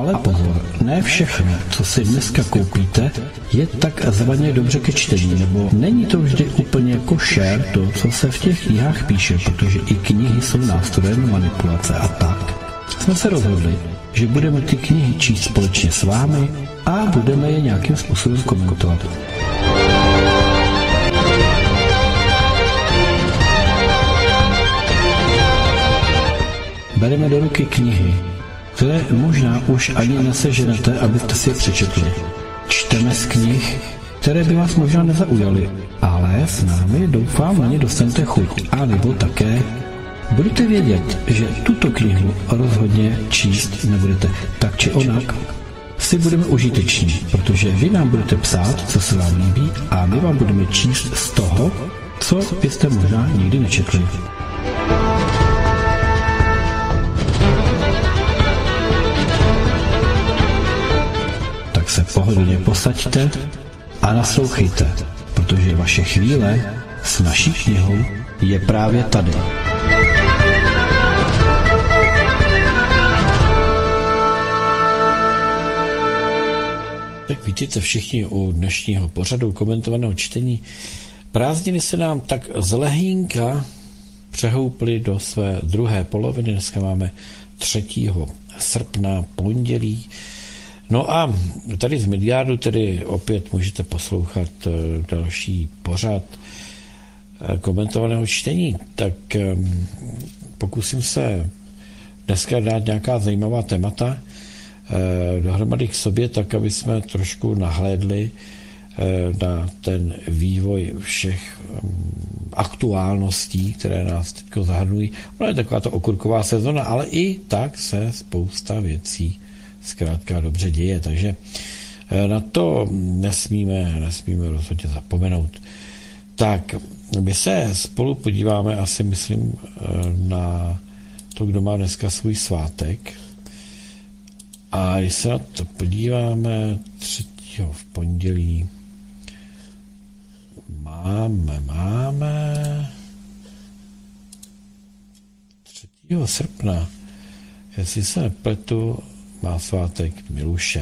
Ale pozor, ne všechno, co si dneska koupíte, je takzvaně dobře ke čtení, nebo není to vždy úplně košer to, co se v těch knihách píše, protože i knihy jsou nástrojem manipulace a tak. Jsme se rozhodli, že budeme ty knihy číst společně s vámi a budeme je nějakým způsobem komentovat. Bereme do ruky knihy, které možná už ani neseženete, abyste si je přečetli. Čteme z knih, které by vás možná nezaujaly, ale s námi doufám na ně dostanete chuť. A nebo také budete vědět, že tuto knihu rozhodně číst nebudete. Tak či onak si budeme užiteční, protože vy nám budete psát, co se vám líbí, a my vám budeme číst z toho, co byste možná nikdy nečetli. Se pohodlně posaďte a naslouchejte, protože vaše chvíle s naší knihou je právě tady. Tak vítejte všichni u dnešního pořadu komentovaného čtení. Prázdniny se nám tak z lehínka přehouply do své druhé poloviny. Dneska máme 3. srpna, pondělí. No a tady z Midgardu tedy opět můžete poslouchat další pořad komentovaného čtení. Tak pokusím se dneska dát nějaká zajímavá témata dohromady k sobě, tak aby jsme trošku nahlédli na ten vývoj všech aktuálností, které nás teď zahrnují. Ona je taková to okurková sezona, ale i tak se spousta věcí zkrátka dobře děje, takže na to nesmíme rozhodně zapomenout. Tak, my se spolu podíváme asi, myslím, na to, kdo má dneska svůj svátek. A když se na to podíváme 3. v pondělí, máme 3. srpna, jestli se nepletu, má svátek Miluše.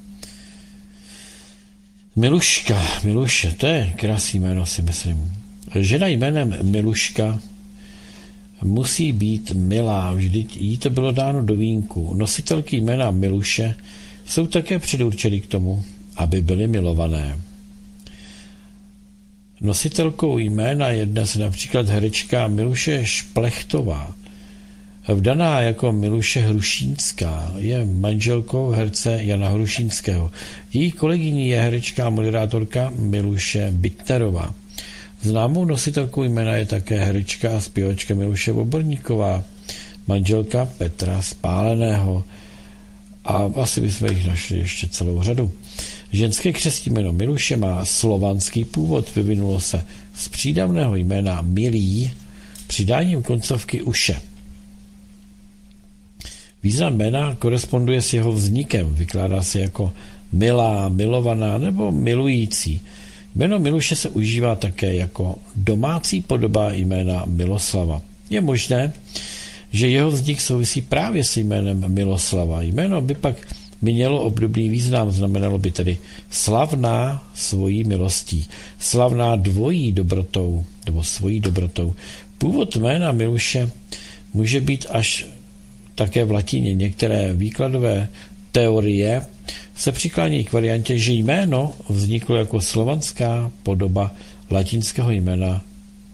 Miluše, to je krásný jméno, si myslím. Žena jménem Miluška musí být milá, vždyť jí to bylo dáno do vínku. Nositelky jména Miluše jsou také předurčeny k tomu, aby byly milované. Nositelkou jména je dnes například herečka Miluše Šplechtová. Vdaná jako Miluše Hrušínská, je manželkou herce Jana Hrušínského. Její kolegyní je herečka a moderátorka Miluše Bittnerová. Známou nositelkou jména je také herečka a zpěvačka Miluše Oborníková, manželka Petra Spáleného. A asi bychom jich našli ještě celou řadu. Ženské křestní jméno Miluše má slovanský původ, vyvinulo se z přídavného jména Milý přidáním koncovky uše. Význam jména koresponduje s jeho vznikem, vykládá se jako milá, milovaná nebo milující. Jméno Miluše se užívá také jako domácí podoba jména Miloslava. Je možné, že jeho vznik souvisí právě s jménem Miloslava. Jméno by pak mělo obdobný význam, znamenalo by tedy slavná svojí milostí, slavná dvojí dobrotou nebo svojí dobrotou. Původ jména Miluše může být až také v latině. Některé výkladové teorie se přiklánějí k variantě, že jméno vzniklo jako slovanská podoba latinského jména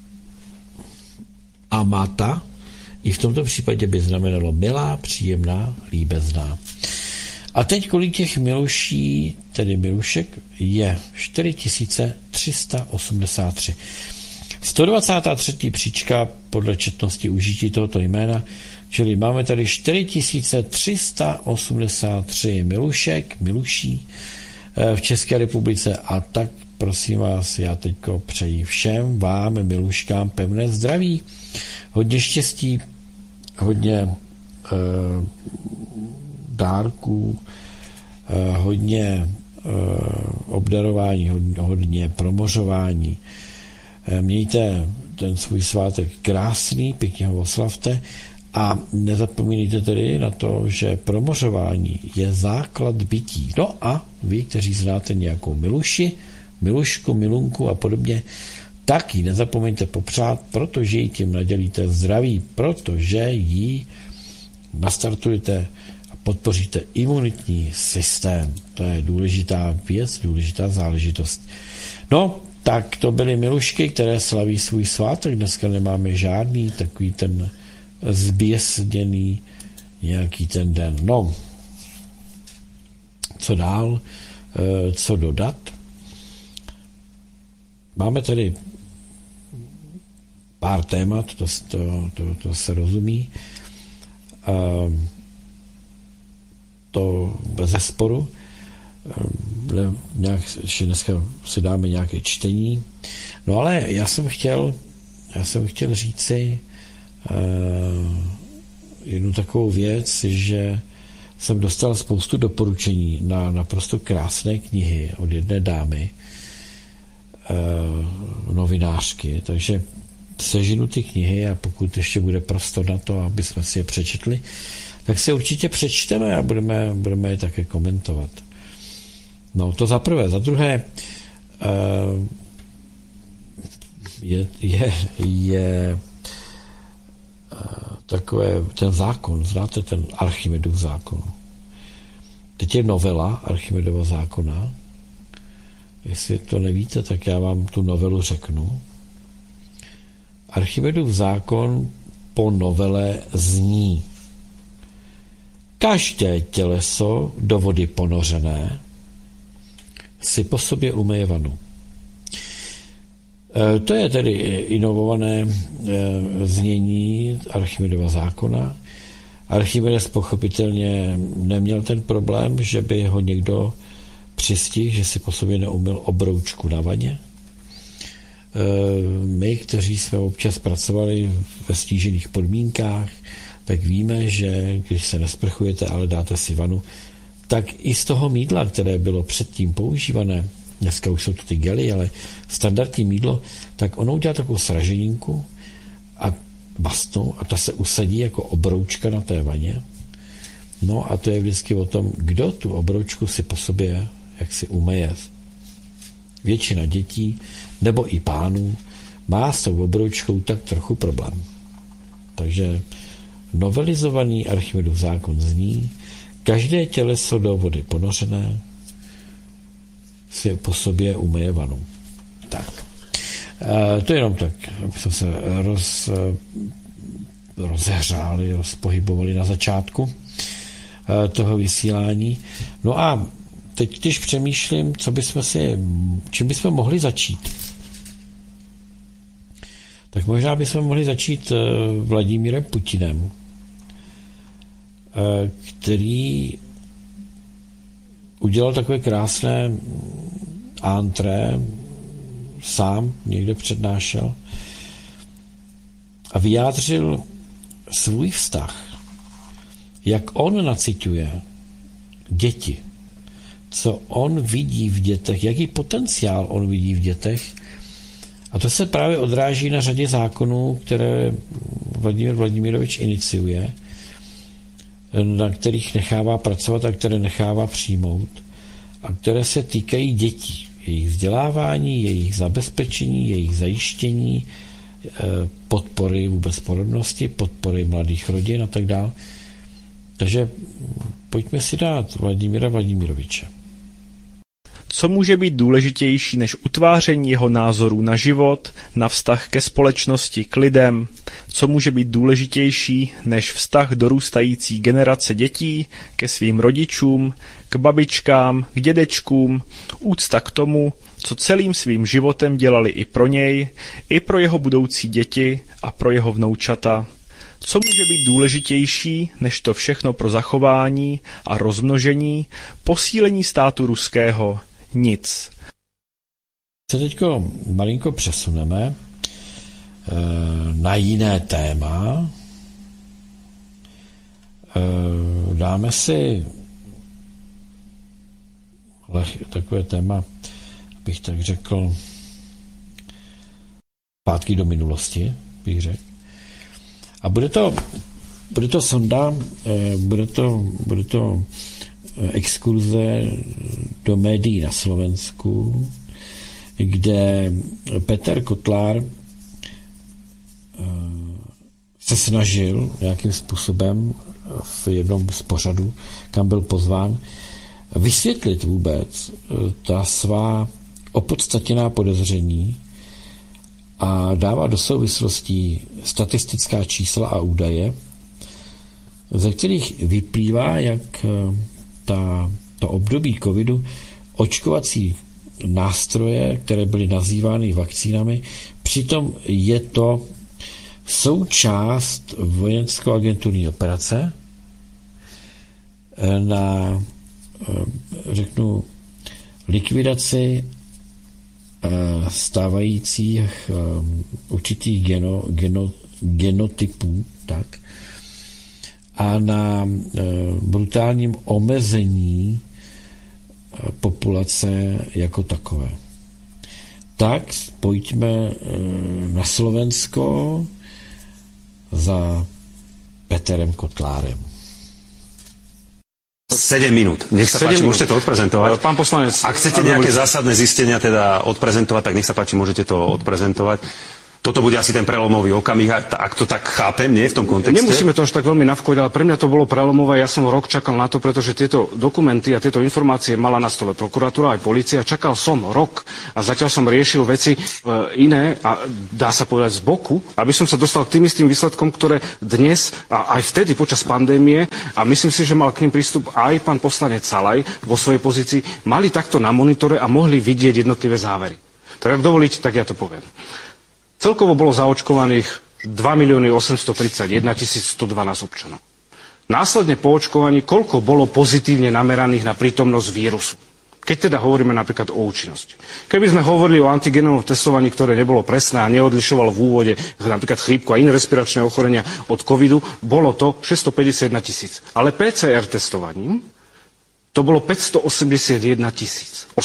Amata. I v tomto případě by znamenalo milá, příjemná, líbezná. A teď kolik těch Miluší, tedy Milušek, je 4383. 123. příčka podle četnosti užití tohoto jména, čili máme tady 4383 Miluší v České republice. A tak prosím vás, já teďko přeji všem vám, Miluškám, pevné zdraví, hodně štěstí, hodně dárků, hodně obdarování, hodně promořování. Mějte ten svůj svátek krásný, pěkně ho oslavte A nezapomínejte tedy na to, že promořování je základ bytí. No a vy, kteří znáte nějakou Milušku, Milunku a podobně, tak ji nezapomeňte popřát, protože ji tím nadělíte zdraví, protože ji nastartujete a podpoříte imunitní systém. To je důležitá věc, důležitá záležitost. No, tak to byly Milušky, které slaví svůj svátek. Dneska nemáme žádný takový ten zběsněný nějaký ten den. No, co dál, co dodat? Máme tedy pár témat, to se rozumí. To bezesporu. Nějak, dneska si dáme nějaké čtení. No ale já jsem chtěl říci jednu takovou věc, že jsem dostal spoustu doporučení na naprosto krásné knihy od jedné dámy, novinářky, takže sežinu ty knihy a pokud ještě bude prostor na to, aby jsme si je přečetli, tak si určitě přečteme a budeme je také komentovat. No to za prvé. Za druhé je takové, ten zákon, znáte ten Archimedův zákon. Teď je novela Archimedova zákona. Jestli to nevíte, tak já vám tu novelu řeknu. Archimedův zákon po novele zní: každé těleso do vody ponořené si po sobě umeje vanu. To je tedy inovované znění Archimedova zákona. Archimedes pochopitelně neměl ten problém, že by ho někdo přistihl, že si po sobě neumyl obroučku na vaně. My, kteří jsme občas pracovali ve stížených podmínkách, tak víme, že když se nesprchujete, ale dáte si vanu, tak i z toho mýdla, které bylo předtím používané, dneska už jsou to ty gely, ale standardní mýdlo, tak ono udělá takovou sraženinku a bastnu a ta se usadí jako obroučka na té vaně. No a to je vždycky o tom, kdo tu obroučku si po sobě jak si umeje. Většina dětí nebo i pánů má s tou obroučkou tak trochu problém. Takže novelizovaný Archimedův zákon zní: každé těleso do vody ponořené si po sobě umeje vanu. Tak. To je jenom tak, aby jsme se rozehřáli, rozpohybovali na začátku toho vysílání. No a teď, když přemýšlím, čím bychom mohli začít, tak možná bychom mohli začít Vladimírem Putinem, který udělal takové krásné antré, sám někde přednášel a vyjádřil svůj vztah, jak on naciťuje děti, co on vidí v dětech, jaký potenciál on vidí v dětech. A to se právě odráží na řadě zákonů, které Vladimír Vladimirovič iniciuje, na kterých nechává pracovat a které nechává přijmout a které se týkají dětí, jejich vzdělávání, jejich zabezpečení, jejich zajištění, podpory vůbec porodnosti, podpory mladých rodin a tak dále. Takže pojďme si dát Vladimíra Vladimiroviče. Co může být důležitější než utváření jeho názorů na život, na vztah ke společnosti, k lidem? Co může být důležitější než vztah dorůstající generace dětí ke svým rodičům, k babičkám, k dědečkům, úcta k tomu, co celým svým životem dělali i pro něj, i pro jeho budoucí děti a pro jeho vnoučata? Co může být důležitější než to všechno pro zachování a rozmnožení, posílení státu ruského? Nic. Se teďko malinko přesuneme na jiné téma. Dáme si takové téma, bych tak řekl, zpátky do minulosti, bych řekl. A bude to bude to sonda, bude to exkurze do médií na Slovensku, kde Peter Kotlár se snažil nějakým způsobem v jednom z pořadů, kam byl pozván, vysvětlit vůbec ta svá opodstatněná podezření a dává do souvislostí statistická čísla a údaje, ze kterých vyplývá, jak to období covidu, očkovací nástroje, které byly nazývány vakcínami, přitom je to součást vojensko-agenturní operace na, řeknu, likvidaci stávajících určitých genotypů, tak, a na brutálním omezení populace jako takové. Tak pojďme na Slovensko za Peterem Kotlárem. 7 minút. Nech sa páči, môžete to odprezentovať. Pán poslanec, ak chcete nejaké zásadné zistenia teda odprezentovať, tak nech sa páči, môžete to odprezentovať. Toto bude asi ten prelomový okamih, ak to tak chápem, nie v tom kontexte. Nemusíme to až tak veľmi navkojať, ale pre mňa to bolo prelomové. Ja som rok čakal na to, pretože tieto dokumenty a tieto informácie mala na stole prokuratúra aj polícia. Čakal som rok a zatiaľ som riešil veci iné a dá sa povedať z boku, aby som sa dostal k tým istým výsledkom, ktoré dnes a aj vtedy počas pandémie, a myslím si, že mal k ním prístup aj pán poslanec Salaj vo svojej pozícii, mali takto na monitore a mohli vidieť jednotlivé závery. Tak ak dovolíte, tak ja to poviem. Celkovo bolo zaočkovaných 2 831 112 občanov. Následne po očkovaní, koľko bolo pozitívne nameraných na prítomnosť vírusu? Keď teda hovoríme napríklad o účinnosti. Keby sme hovorili o antigenovom testovaní, ktoré nebolo presné a neodlišovalo v úvode napríklad chrípku a iné respiračné ochorenia od covidu, bolo to 651 000. Ale PCR testovaním to bolo 581 884.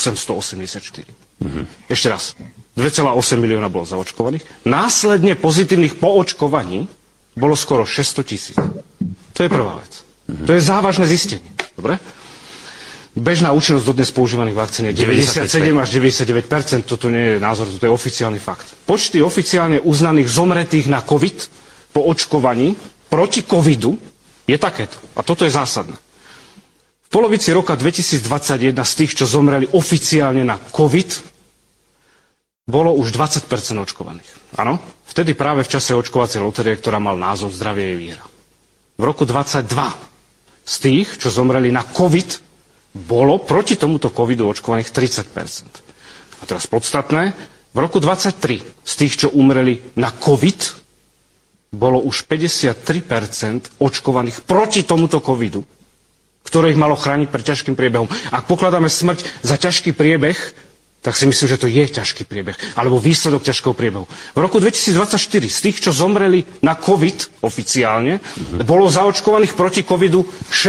Ešte raz. 2,8 milióna bolo zaočkovaných. Následne pozitívnych po očkovaní bolo skoro 600 000. To je prvá vec. To je závažné zistenie. Dobre? Bežná účinnosť dodnes používaných vakcín je 97 až 99%. Toto nie je názor, toto je oficiálny fakt. Počty oficiálne uznaných zomretých na COVID po očkovaní proti covidu je takéto. A toto je zásadné. V polovici roka 2021 z tých, čo zomreli oficiálne na COVID, bolo už 20% očkovaných. Áno? Vtedy práve v čase očkovacej lotérie, ktorá mal názov Zdravie je viera. V roku 2022 z tých, čo zomreli na COVID, bolo proti tomuto covidu očkovaných 30%. A teraz podstatné, v roku 2023 z tých, čo umreli na COVID, bolo už 53% očkovaných proti tomuto covidu, ktoré ich malo chrániť pred ťažkým priebehom. Ak pokladáme smrť za ťažký priebeh, tak si myslím, že to je ťažký priebeh, alebo výsledok ťažkého priebehu. V roku 2024 z tých, čo zomreli na COVID oficiálne, bolo zaočkovaných proti covidu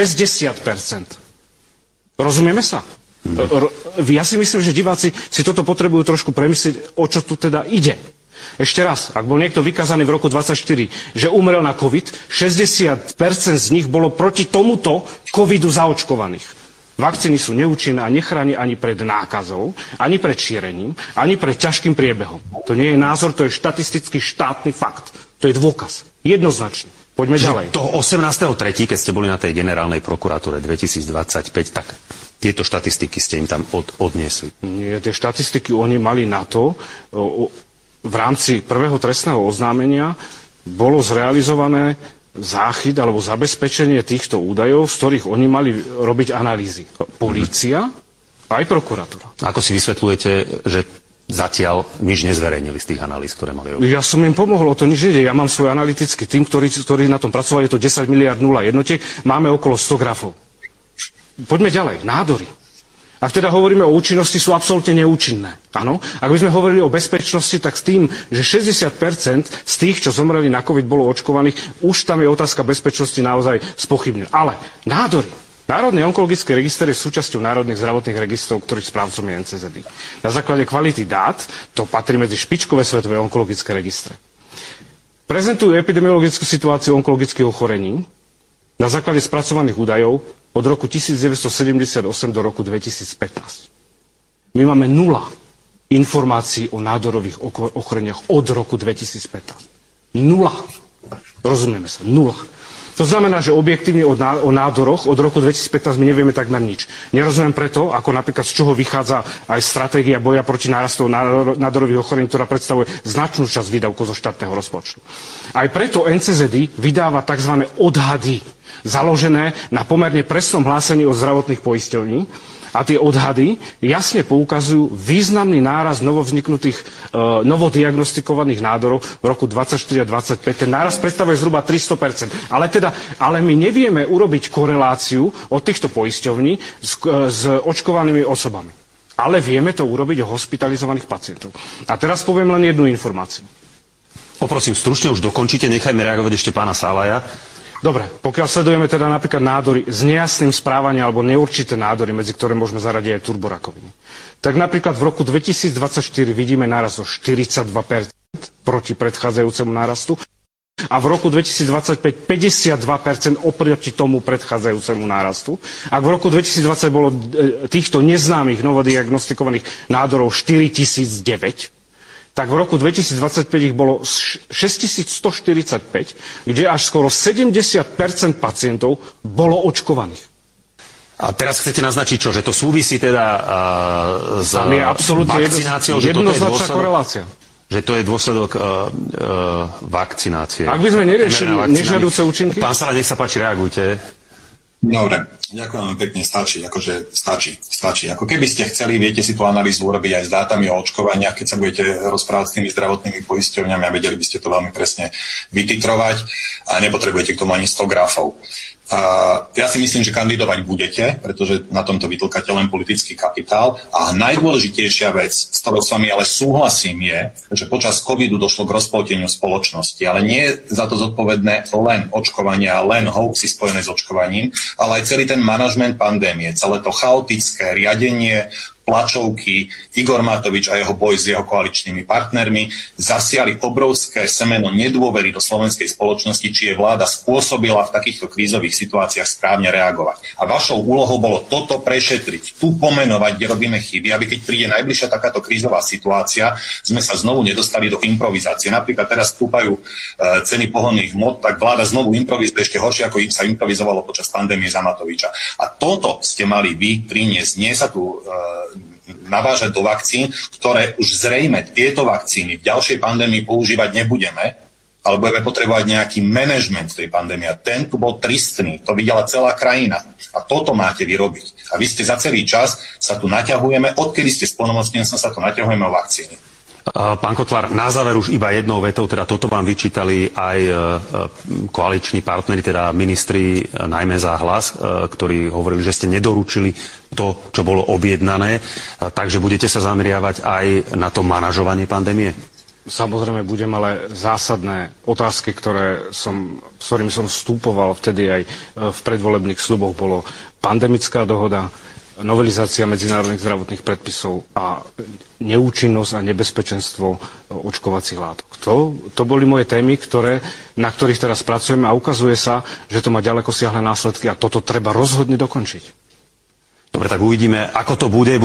60%. Rozumieme sa? Ja si myslím, že diváci si toto potrebujú trošku premyslieť, o čo tu teda ide. Ešte raz, ak bol niekto vykázaný v roku 2024, že umrel na COVID, 60% z nich bolo proti tomuto covidu zaočkovaných. Vakcíny sú neúčinné a nechránia ani pred nákazou, ani pred šírením, ani pred ťažkým priebehom. To nie je názor, to je štatistický štátny fakt. To je dôkaz. Jednoznačne. Poďme ďalej. Toho 18.3., keď ste boli na tej generálnej prokuratúre 2025, tak tieto štatistiky ste im tam odniesli. Nie, tie štatistiky oni mali na to, v rámci prvého trestného oznámenia bolo zrealizované záchyt alebo zabezpečenie týchto údajov, z ktorých oni mali robiť analýzy. Polícia aj prokuratúra. Ako si vysvetľujete, že zatiaľ nič nezverejnili z tých analýz, ktoré mali robiť? Ja som im pomohol, o to nič ide. Ja mám svoj analytický tým, ktorý na tom pracoval, je to 10 miliard 0 jednotiek, máme okolo 100 grafov. Poďme ďalej. Nádory. Ak teda hovoríme o účinnosti, sú absolútne neúčinné. Áno? Ak by sme hovorili o bezpečnosti, tak s tým, že 60% z tých, čo zomreli na COVID, bolo očkovaných, už tam je otázka bezpečnosti naozaj spochybnená. Ale nádory. Národný onkologický register je súčasťou národných zdravotných registrov, ktorých správcom je NCZD. Na základe kvality dát to patrí medzi špičkové svetové onkologické registre. prezentujú epidemiologickú situáciu onkologických ochorení na základe spracovaných údajov od roku 1978 do roku 2015. My máme 0 informácií o nádorových ochoreniach od roku 2015. 0. Rozumieme sa, 0. To znamená, že objektívne o nádoroch od roku 2015 my nevieme takmer nič. Nerozumiem preto, ako napríklad z čoho vychádza aj stratégia boja proti nárastu nádorových ochorení, ktorá predstavuje značnú časť výdavkov zo štátneho rozpočtu. Aj preto NCZD vydáva tzv. Odhady, založené na pomerne presnom hlásení od zdravotných poisťovní. A tie odhady jasne poukazujú významný nárast novovzniknutých, novodiagnostikovaných nádorov v roku 24 a 25. Ten nárast predstavuje zhruba 300%. Ale my nevieme urobiť koreláciu od týchto poisťovní s očkovanými osobami. Ale vieme to urobiť o hospitalizovaných pacientov. A teraz poviem len jednu informáciu. Poprosím, stručne už dokončite, nechajme reagovať ešte pána Sálaja. Dobre, pokiaľ sledujeme teda napríklad nádory s nejasným správaním alebo neurčité nádory, medzi ktoré môžeme zaradiť aj turborakoviny, tak napríklad v roku 2024 vidíme nárast o 42% proti predchádzajúcemu nárastu a v roku 2025 52% oproti tomu predchádzajúcemu nárastu. Ak v roku 2020 bolo týchto neznámych novodiagnostikovaných nádorov 4009, tak v roku 2025 ich bolo 6145, kde až skoro 70% pacientov bolo očkovaných. A teraz chcete naznačiť čo? Že to súvisí teda s vakcináciou? Jednoznačná korelácia. Že to je dôsledok vakcinácie. Ak by sme neriešili nežiaduce účinky? Pán Sála, nech sa páči, reagujte. Dobre, ďakujem vám pekne, stačí. Ako keby ste chceli, viete si tú analýzu urobiť aj s dátami o očkovaniach, keď sa budete rozprávať s tými zdravotnými poisťovňami a vedeli by ste to veľmi presne vytitrovať a nepotrebujete k tomu ani 100 grafov. Ja si myslím, že kandidovať budete, pretože na tomto vytlkáte len politický kapitál. A najdôležitejšia vec, s ktorou s vami ale súhlasím, je, že počas covidu došlo k rozpolteniu spoločnosti, ale nie je za to zodpovedné len očkovanie a len hoaxy spojené s očkovaním, ale aj celý ten manažment pandémie, celé to chaotické riadenie, tlačovky, Igor Matovič a jeho boj s jeho koaličnými partnermi zasiali obrovské semeno nedôvery do slovenskej spoločnosti, či je vláda spôsobila v takýchto krízových situáciách správne reagovať. A vašou úlohou bolo toto prešetriť, tu pomenovať, kde robíme chyby, aby keď príde najbližšia takáto krízová situácia, sme sa znovu nedostali do improvizácie. Napríklad teraz stúpajú ceny pohonných hmot, tak vláda znovu improvizuje ešte horšie, ako sa improvizovalo počas pandémie za Matoviča. A toto ste mali vy priniesť. Nie sa tu navážať do vakcín, ktoré už zrejme tieto vakcíny v ďalšej pandémii používať nebudeme, ale budeme potrebovať nejaký manažment tej pandémie. A ten tu bol tristný, to videla celá krajina. A toto máte vyrobiť. A vy ste za celý čas sa tu naťahujeme, odkedy ste splnomocnenstvom sa tu naťahujeme o vakcíny. Pán Kotlár, na záver už iba jednou vetou, teda toto vám vyčítali aj koaliční partneri, teda ministri, najmä za Hlas, ktorí hovorili, že ste nedoručili to, čo bolo objednané, takže budete sa zameriavať aj na to manažovanie pandémie? Samozrejme budem, ale zásadné otázky, s ktorými som vstupoval vtedy aj v predvolebných sľuboch, bolo pandemická dohoda, novelizácia medzinárodných zdravotných predpisov a neúčinnosť a nebezpečenstvo očkovacích látok. To boli moje témy, na ktorých teraz pracujeme a ukazuje sa, že to má ďalekosiahle následky a toto treba rozhodne dokončiť. Dobre, tak uvidíme, ako to bude.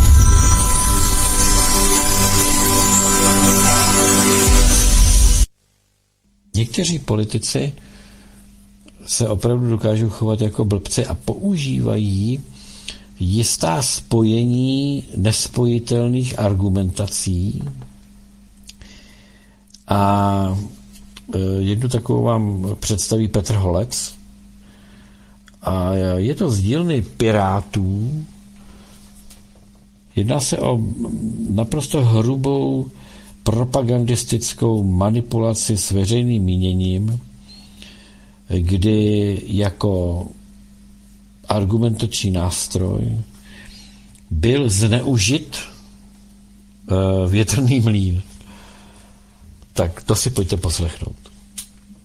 Někteří politici se opravdu dokážou chovat jako blbci a používají jistá spojení nespojitelných argumentací. A jednu takovou vám představí Petr Holec. A je to z dílny Pirátů. Jedná se o naprosto hrubou propagandistickou manipulaci s veřejným míněním, kdy jako argumentační nástroj byl zneužit větrný mlýn. Tak to si pojďte poslechnout.